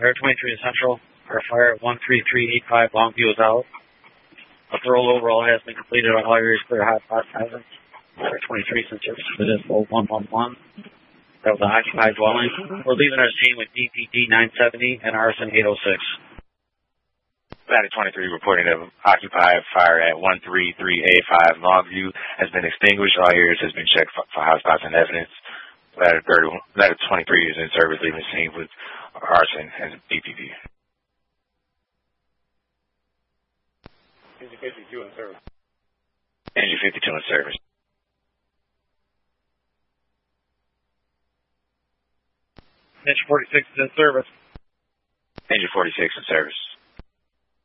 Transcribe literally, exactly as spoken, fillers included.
Fire twenty-three to Central. Our fire at one three three eight five Longview is out. A thorough overall has been completed on all areas clear hotspot hazards. Fire twenty-three since service for this full one one one. That was an occupied dwelling. We're leaving our scene with D P D nine seventy and arson eight oh six. Ladder twenty-three reporting of occupied fire at one three three eight five Longview has been extinguished. All areas has been checked for, for hotspots and evidence. Ladder thirty, ladder twenty-three is in service, leaving the scene with arson and D P D. Engine fifty-two in service. Engine fifty-two in service. Engine forty-six is in service. Engine forty-six in service.